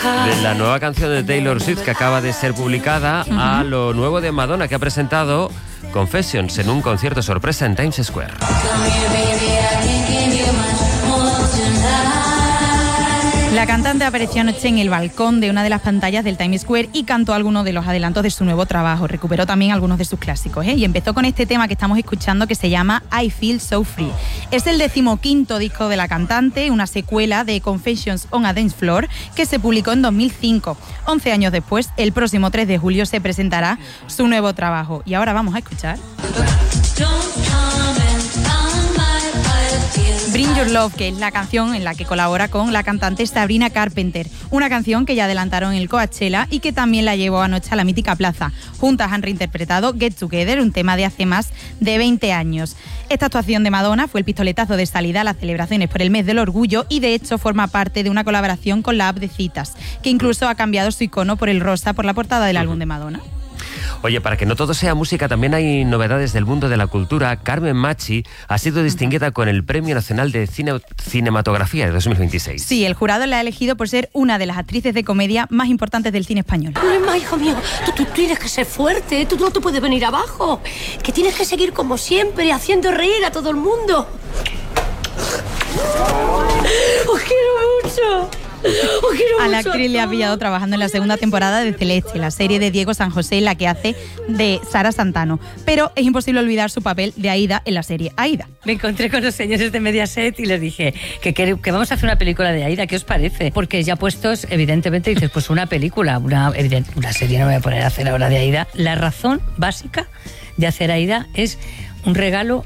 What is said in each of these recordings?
De la nueva canción de Taylor Swift que acaba de ser publicada a lo nuevo de Madonna, que ha presentado Confessions en un concierto sorpresa en Times Square. La cantante apareció anoche en el balcón de una de las pantallas del Times Square y cantó algunos de los adelantos de su nuevo trabajo. Recuperó también algunos de sus clásicos, y empezó con este tema que estamos escuchando, que se llama I Feel So Free. Es el 15º disco de la cantante, una secuela de Confessions on a Dance Floor, que se publicó en 2005. 11 años después, el próximo 3 de julio se presentará su nuevo trabajo. Y ahora vamos a escuchar Bring Your Love, que es la canción en la que colabora con la cantante Sabrina Carpenter. Una canción que ya adelantaron en el Coachella y que también la llevó anoche a la mítica plaza. Juntas han reinterpretado Get Together, un tema de hace más de 20 años. Esta actuación de Madonna fue el pistoletazo de salida a las celebraciones por el mes del orgullo y de hecho forma parte de una colaboración con la app de citas, que incluso ha cambiado su icono por el rosa por la portada del álbum de Madonna. Oye, para que no todo sea música, también hay novedades del mundo de la cultura. Carmen Machi ha sido distinguida con el Premio Nacional de Cinematografía de 2026. Sí, el jurado la ha elegido por ser una de las actrices de comedia más importantes del cine español. Emma, hijo mío, tú tienes que ser fuerte, tú no te puedes venir abajo, que tienes que seguir como siempre, haciendo reír a todo el mundo. ¡Os quiero mucho! A la actriz le ha pillado trabajando en la segunda temporada de Celeste, la serie de Diego San José, en la que hace de Sara Santano. Pero es imposible olvidar su papel de Aida en la serie Aida. Me encontré con los señores de Mediaset y les dije que vamos a hacer una película de Aida, ¿qué os parece? Porque ya puestos, evidentemente, dices, pues una película, una serie, no me voy a poner a hacer ahora de Aida. La razón básica de hacer Aida es un regalo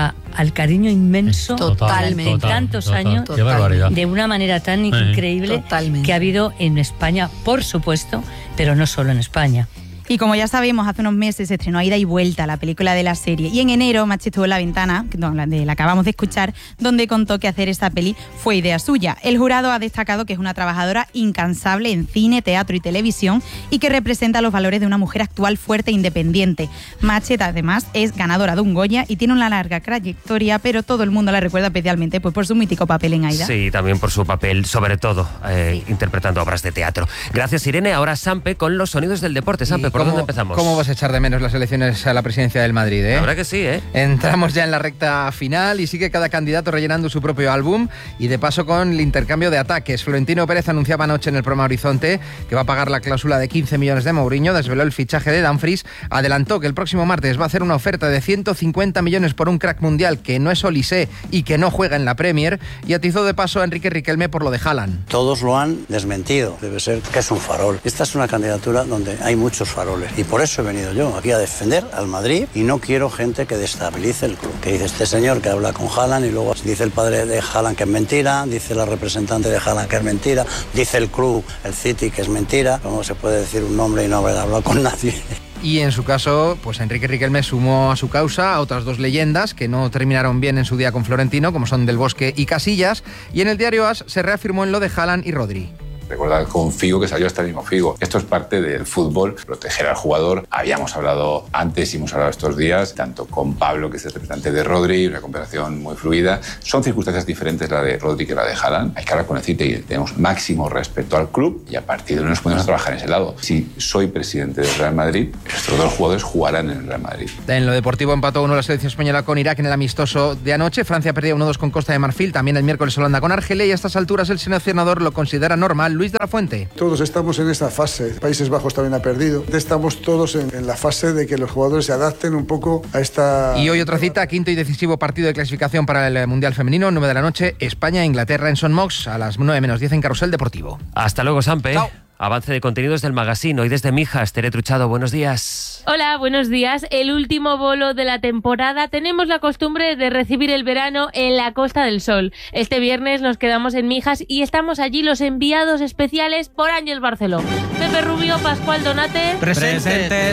al cariño inmenso Totalmente. de tantos años, Qué barbaridad. de una manera tan increíble Totalmente. que ha habido en España, por supuesto, pero no solo en España. Y como ya sabemos, hace unos meses se estrenó Ida y Vuelta, la película de la serie. Y en enero, Machi estuvo en La Ventana, la que acabamos de escuchar, donde contó que hacer esta peli fue idea suya. El jurado ha destacado que es una trabajadora incansable en cine, teatro y televisión y que representa los valores de una mujer actual fuerte e independiente. Machi, además, es ganadora de un Goya y tiene una larga trayectoria, pero todo el mundo la recuerda especialmente pues, por su mítico papel en Aida. Sí, también por su papel, sobre todo, interpretando obras de teatro. Gracias, Irene. Ahora Sampe con los sonidos del deporte. Sampe, ¿por dónde empezamos? ¿Cómo vas a echar de menos las elecciones a la presidencia del Madrid, La verdad que sí, Entramos ya en la recta final y sigue cada candidato rellenando su propio álbum y de paso con el intercambio de ataques. Florentino Pérez anunciaba anoche en el programa Horizonte que va a pagar la cláusula de 15 millones de Mourinho, desveló el fichaje de Dumfries, adelantó que el próximo martes va a hacer una oferta de 150 millones por un crack mundial que no es Olise y que no juega en la Premier, y atizó de paso a Enrique Riquelme por lo de Haaland. Todos lo han desmentido, debe ser que es un farol. Esta es una candidatura donde hay muchos faroles. Y por eso he venido yo aquí a defender al Madrid y no quiero gente que destabilice el club. Que dice este señor que habla con Haaland y luego dice el padre de Haaland que es mentira, dice la representante de Haaland que es mentira, dice el club, el City, que es mentira. ¿Cómo se puede decir un nombre y no haber hablado con nadie? Y en su caso, pues Enrique Riquelme sumó a su causa a otras dos leyendas que no terminaron bien en su día con Florentino, como son Del Bosque y Casillas, y en el diario AS se reafirmó en lo de Haaland y Rodri. Recordad con Figo que salió hasta el mismo Figo. Esto es parte del fútbol, proteger al jugador. Habíamos hablado antes y hemos hablado estos días, tanto con Pablo, que es el representante de Rodri, una conversación muy fluida. Son circunstancias diferentes la de Rodri que la de Haaland. Hay que hablar con el City y tenemos máximo respeto al club y a partir de ahí nos podemos trabajar en ese lado. Si soy presidente del Real Madrid, estos dos jugadores jugarán en el Real Madrid. En lo deportivo empató 1 la selección española con Irak en el amistoso de anoche. Francia perdía 1-2 con Costa de Marfil. También el miércoles Holanda con Argelia y a estas alturas el seleccionador lo considera normal. Luis de la Fuente. Todos estamos en esta fase. Países Bajos también ha perdido. Estamos todos en la fase de que los jugadores se adapten un poco a esta... Y hoy otra cita, quinto y decisivo partido de clasificación para el Mundial Femenino, 9 de la noche, España-Inglaterra en Son Mox, a las 9:10 en Carrusel Deportivo. Hasta luego, Sampe. Chao. Avance de contenidos del magazine. Hoy desde Mijas, Tere Truchado, buenos días. Hola, buenos días. El último bolo de la temporada. Tenemos la costumbre de recibir el verano en la Costa del Sol. Este viernes nos quedamos en Mijas y estamos allí los enviados especiales por Ángel Barceló. Pepe Rubio, Pascual Donate. Presentes.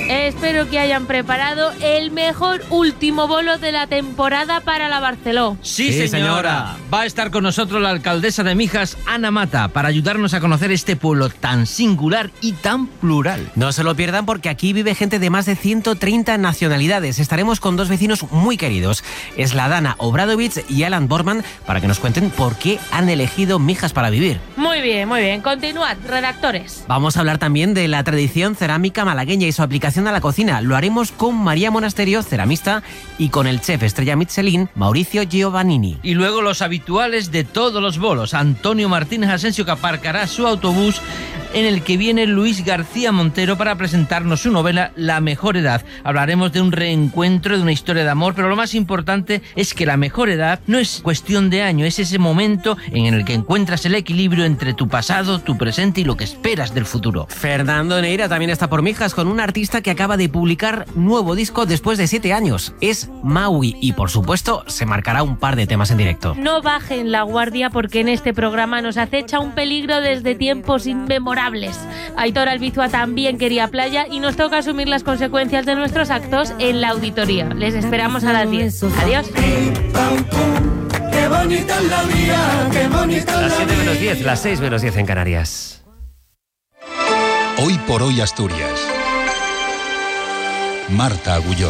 Espero que hayan preparado el mejor último bolo de la temporada para la Barceló. Sí, señora. Va a estar con nosotros la alcaldesa de Mijas, Ana Mata, para ayudarnos a conocer este pueblo tan singular y tan plural. No se lo pierdan porque aquí vive gente de más de 130 nacionalidades. Estaremos con dos vecinos muy queridos, Sladana Obradovich y Alan Borman, para que nos cuenten por qué han elegido Mijas para vivir. Muy bien, muy bien. Continuad, redactores. Vamos a hablar también de la tradición cerámica malagueña y su aplicación a la cocina. Lo haremos con María Monasterio, ceramista, y con el chef estrella Michelin, Mauricio Giovannini. Y luego los habituales de todos los bolos. Antonio Martínez Asensio, que aparcará su autobús, en el que viene Luis García Montero para presentarnos su novela La mejor edad. Hablaremos de un reencuentro, de una historia de amor, pero lo más importante es que la mejor edad no es cuestión de año, es ese momento en el que encuentras el equilibrio entre tu pasado, tu presente y lo que esperas del futuro. Fernando Neira también está por Mijas con un artista que acaba de publicar nuevo disco después de 7 años. Es Maui y, por supuesto, se marcará un par de temas en directo. No bajen la guardia porque en este programa nos acecha un peligro desde tiempos inmemorables. Aitor Albizua también quería playa y nos toca asumir las consecuencias de nuestros actos en la auditoría. Les esperamos a las 10. Adiós. Qué bonita es la vida, qué bonita las 7 menos 10, las 6 menos 10 en Canarias. Hoy por hoy Asturias. Marta Agulló.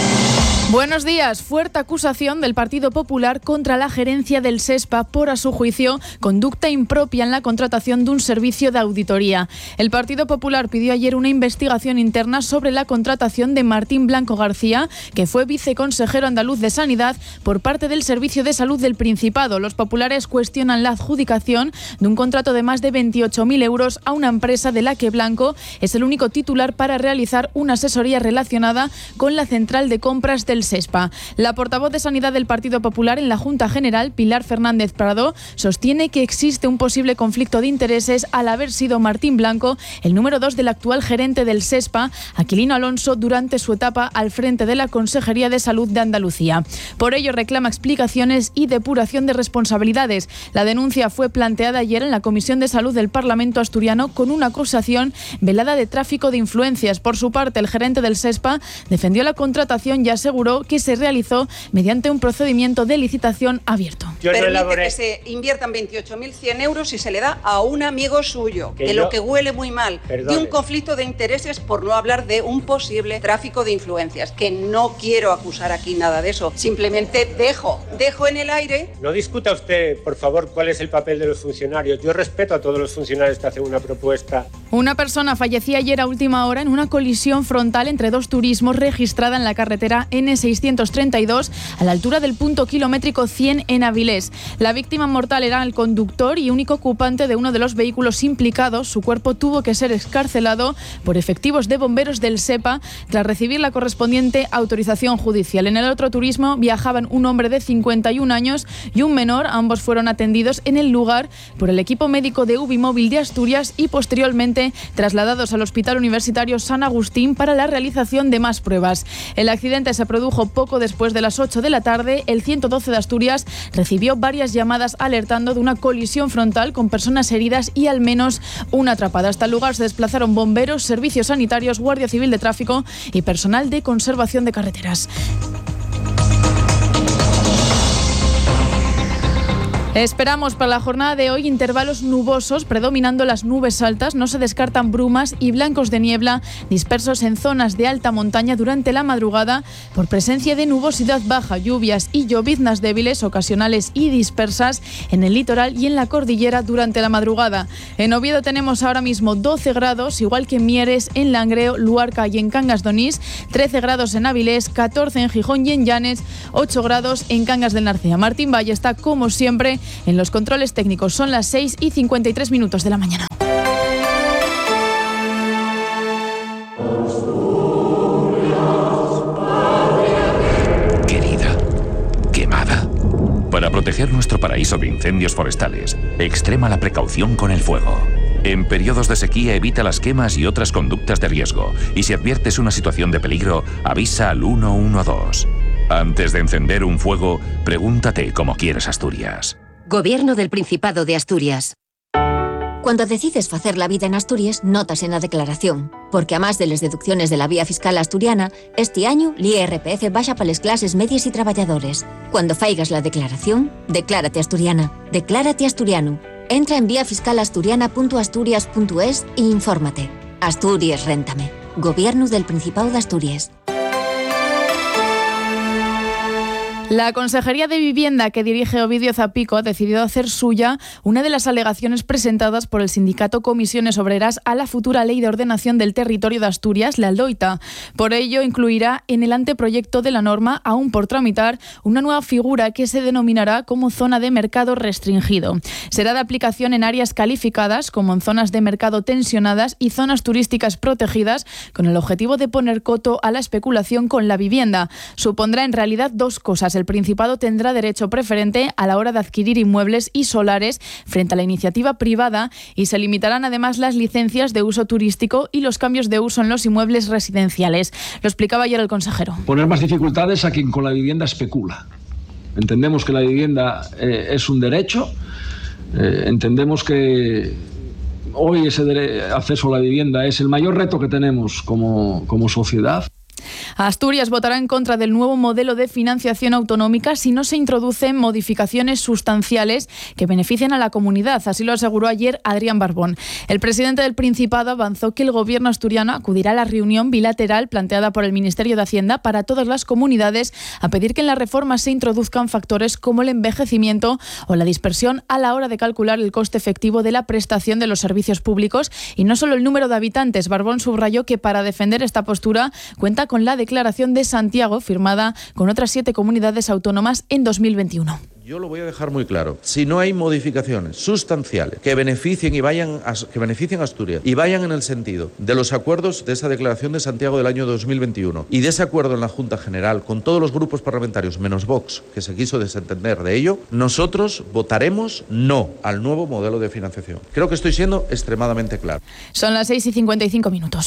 Buenos días. Fuerte acusación del Partido Popular contra la gerencia del SESPA por, a su juicio, conducta impropia en la contratación de un servicio de auditoría. El Partido Popular pidió ayer una investigación interna sobre la contratación de Martín Blanco García, que fue viceconsejero andaluz de Sanidad, por parte del Servicio de Salud del Principado. Los populares cuestionan la adjudicación de un contrato de más de 28.000 euros a una empresa de la que Blanco es el único titular para realizar una asesoría relacionada con la central de compras del SESPA. La portavoz de Sanidad del Partido Popular en la Junta General, Pilar Fernández Prado, sostiene que existe un posible conflicto de intereses al haber sido Martín Blanco el número 2 del actual gerente del SESPA, Aquilino Alonso, durante su etapa al frente de la Consejería de Salud de Andalucía. Por ello reclama explicaciones y depuración de responsabilidades. La denuncia fue planteada ayer en la Comisión de Salud del Parlamento asturiano con una acusación velada de tráfico de influencias. Por su parte, el gerente del SESPA defendió la contratación y aseguró que se realizó mediante un procedimiento de licitación abierto. Permite que se inviertan 28.100 euros y se le da a un amigo suyo, de lo que huele muy mal, de un conflicto de intereses, por no hablar de un posible tráfico de influencias, que no quiero acusar aquí nada de eso, simplemente dejo en el aire. No discuta usted, por favor, cuál es el papel de los funcionarios. Yo respeto a todos los funcionarios que hacen una propuesta. Una persona fallecía ayer a última hora en una colisión frontal entre dos turismos registrada en la carretera N632 a la altura del punto kilométrico 100 en Avilés. La víctima mortal era el conductor y único ocupante de uno de los vehículos implicados. Su cuerpo tuvo que ser excarcelado por efectivos de bomberos del SEPA tras recibir la correspondiente autorización judicial. En el otro turismo viajaban un hombre de 51 años y un menor. Ambos fueron atendidos en el lugar por el equipo médico de Ubimóvil de Asturias y posteriormente trasladados al Hospital Universitario San Agustín para la realización de más pruebas. El accidente se produjo poco después de las 8 de la tarde. El 112 de Asturias recibió varias llamadas alertando de una colisión frontal con personas heridas y al menos una atrapada. Hasta el lugar se desplazaron bomberos, servicios sanitarios, Guardia Civil de Tráfico y personal de conservación de carreteras. Esperamos para la jornada de hoy intervalos nubosos, predominando las nubes altas. No se descartan brumas y blancos de niebla dispersos en zonas de alta montaña durante la madrugada por presencia de nubosidad baja, lluvias y lloviznas débiles, ocasionales y dispersas en el litoral y en la cordillera durante la madrugada. En Oviedo tenemos ahora mismo 12 grados, igual que en Mieres, en Langreo, Luarca y en Cangas de Onís, 13 grados en Avilés, 14 en Gijón y en Llanes, 8 grados en Cangas del Narcea. Martín Valle está, como siempre, en los controles técnicos. Son las 6:53 de la mañana. Querida, quemada. Para proteger nuestro paraíso de incendios forestales, extrema la precaución con el fuego. En periodos de sequía evita las quemas y otras conductas de riesgo. Y si adviertes una situación de peligro, avisa al 112. Antes de encender un fuego, pregúntate cómo quieres Asturias. Gobierno del Principado de Asturias. Cuando decides facer la vida en Asturias, notas en la declaración, porque a más de las deducciones de la vía fiscal asturiana, este año l'IRPF baixa para las clases medias y trabajadores. Cuando faigas la declaración, declárate asturiana, declárate asturiano. Entra en viafiscalasturiana.asturias.es e infórmate. Asturias Réntame. Gobierno del Principado de Asturias. La Consejería de Vivienda que dirige Ovidio Zapico ha decidido hacer suya una de las alegaciones presentadas por el sindicato Comisiones Obreras a la futura Ley de Ordenación del Territorio de Asturias, la LDOITA. Por ello, incluirá en el anteproyecto de la norma, aún por tramitar, una nueva figura que se denominará como zona de mercado restringido. Será de aplicación en áreas calificadas, como en zonas de mercado tensionadas y zonas turísticas protegidas, con el objetivo de poner coto a la especulación con la vivienda. Supondrá en realidad dos cosas. El Principado tendrá derecho preferente a la hora de adquirir inmuebles y solares frente a la iniciativa privada y se limitarán además las licencias de uso turístico y los cambios de uso en los inmuebles residenciales. Lo explicaba ayer el consejero. Poner más dificultades a quien con la vivienda especula. Entendemos que la vivienda es un derecho, entendemos que hoy ese acceso a la vivienda es el mayor reto que tenemos como sociedad. Asturias votará en contra del nuevo modelo de financiación autonómica si no se introducen modificaciones sustanciales que beneficien a la comunidad. Así lo aseguró ayer Adrián Barbón. El presidente del Principado avanzó que el gobierno asturiano acudirá a la reunión bilateral planteada por el Ministerio de Hacienda para todas las comunidades a pedir que en la reforma se introduzcan factores como el envejecimiento o la dispersión a la hora de calcular el coste efectivo de la prestación de los servicios públicos y no solo el número de habitantes. Barbón subrayó que para defender esta postura cuenta con la Declaración de Santiago firmada con otras 7 comunidades autónomas en 2021. Yo lo voy a dejar muy claro. Si no hay modificaciones sustanciales que beneficien a Asturias y vayan en el sentido de los acuerdos de esa Declaración de Santiago del año 2021 y de ese acuerdo en la Junta General con todos los grupos parlamentarios menos Vox, que se quiso desentender de ello, nosotros votaremos no al nuevo modelo de financiación. Creo que estoy siendo extremadamente claro. Son las 6:55.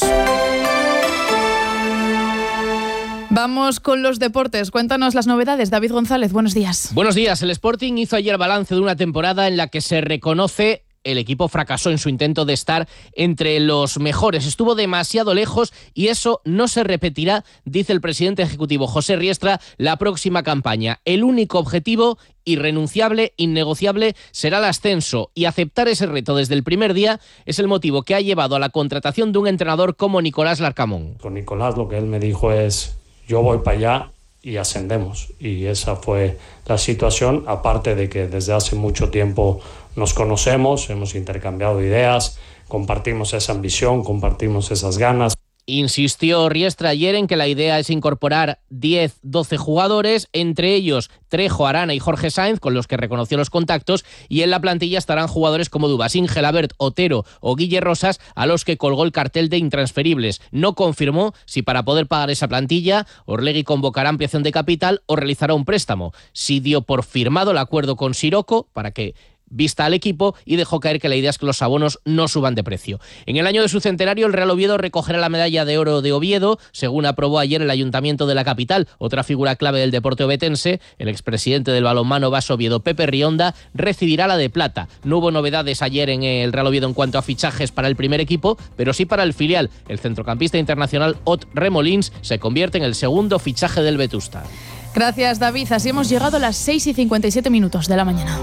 Vamos con los deportes. Cuéntanos las novedades. David González, buenos días. Buenos días. El Sporting hizo ayer balance de una temporada en la que se reconoce el equipo fracasó en su intento de estar entre los mejores. Estuvo demasiado lejos y eso no se repetirá, dice el presidente ejecutivo José Riestra, la próxima campaña. El único objetivo irrenunciable, innegociable, será el ascenso y aceptar ese reto desde el primer día es el motivo que ha llevado a la contratación de un entrenador como Nicolás Larcamón. Con Nicolás lo que él me dijo es: yo voy para allá y ascendemos. Y esa fue la situación, aparte de que desde hace mucho tiempo nos conocemos, hemos intercambiado ideas, compartimos esa ambición, compartimos esas ganas. Insistió Riestra ayer en que la idea es incorporar 10-12 jugadores, entre ellos Trejo, Arana y Jorge Sáenz, con los que reconoció los contactos, y en la plantilla estarán jugadores como Dubasín, Gelabert, Otero o Guille Rosas, a los que colgó el cartel de intransferibles. No confirmó si para poder pagar esa plantilla Orlegui convocará ampliación de capital o realizará un préstamo. Sí dio por firmado el acuerdo con Sirocco para que vista al equipo y dejó caer que la idea es que los abonos no suban de precio. En el año de su centenario, el Real Oviedo recogerá la medalla de oro de Oviedo, según aprobó ayer el Ayuntamiento de la capital. Otra figura clave del deporte ovetense, el expresidente del balonmano Bas Oviedo, Pepe Rionda, recibirá la de plata. No hubo novedades ayer en el Real Oviedo en cuanto a fichajes para el primer equipo, pero sí para el filial. El centrocampista internacional Ot Remolins se convierte en el segundo fichaje del Vetusta. Gracias, David. Así hemos llegado a las 6:57 de la mañana.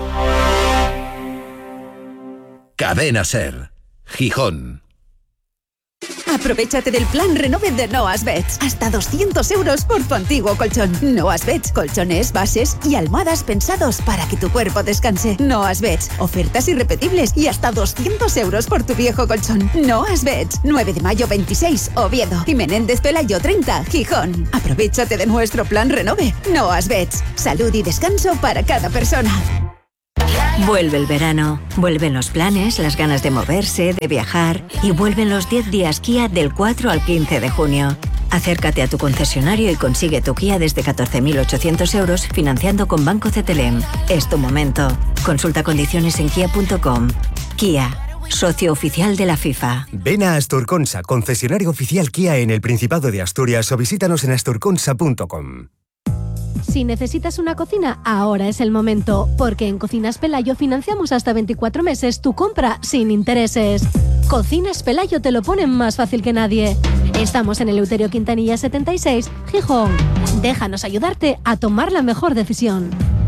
Cadena Ser, Gijón. Aprovéchate del plan Renove de Noas Beds. Hasta 200 euros por tu antiguo colchón. Noas Beds, colchones, bases y almohadas pensados para que tu cuerpo descanse. Noas Beds, ofertas irrepetibles y hasta 200 euros por tu viejo colchón. Noas Beds, 9 de mayo 26, Oviedo. Y Menéndez Pelayo 30, Gijón. Aprovéchate de nuestro plan Renove. Noas Beds, salud y descanso para cada persona. Vuelve el verano, vuelven los planes, las ganas de moverse, de viajar y vuelven los 10 días Kia del 4 al 15 de junio. Acércate a tu concesionario y consigue tu Kia desde 14.800 euros financiando con Banco CTLM. Es tu momento. Consulta condiciones en kia.com. Kia, socio oficial de la FIFA. Ven a Asturconsa, concesionario oficial Kia en el Principado de Asturias, o visítanos en asturconsa.com. Si necesitas una cocina, ahora es el momento, porque en Cocinas Pelayo financiamos hasta 24 meses tu compra sin intereses. Cocinas Pelayo te lo ponen más fácil que nadie. Estamos en Eleuterio Quintanilla 76, Gijón. Déjanos ayudarte a tomar la mejor decisión.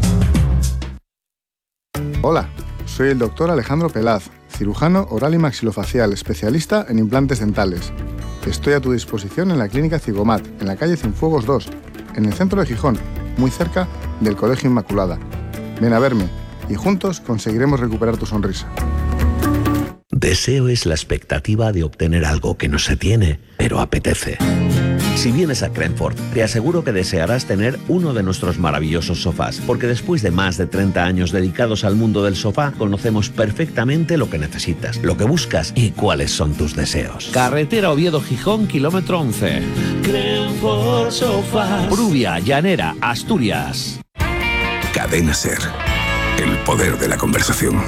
Hola, soy el doctor Alejandro Pelaz, cirujano oral y maxilofacial, especialista en implantes dentales. Estoy a tu disposición en la clínica Cigomat, en la calle Cienfuegos 2, en el centro de Gijón, muy cerca del Colegio Inmaculada. Ven a verme y juntos conseguiremos recuperar tu sonrisa. Deseo es la expectativa de obtener algo que no se tiene, pero apetece. Si vienes a Crenford, te aseguro que desearás tener uno de nuestros maravillosos sofás, porque después de más de 30 años dedicados al mundo del sofá, conocemos perfectamente lo que necesitas, lo que buscas y cuáles son tus deseos. Carretera Oviedo-Gijón, kilómetro 11. Crenford Sofás. Prubia, Llanera, Asturias. Cadena SER. El poder de la conversación.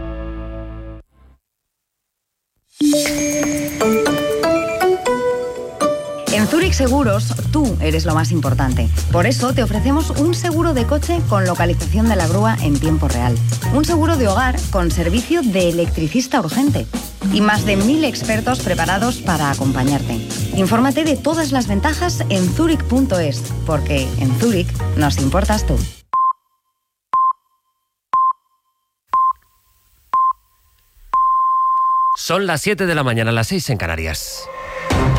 En Zurich Seguros, tú eres lo más importante. Por eso te ofrecemos un seguro de coche con localización de la grúa en tiempo real. Un seguro de hogar con servicio de electricista urgente. Y más de 1000 expertos preparados para acompañarte. Infórmate de todas las ventajas en zurich.es, porque en Zurich nos importas tú. Son las 7 de la mañana, las 6 en Canarias.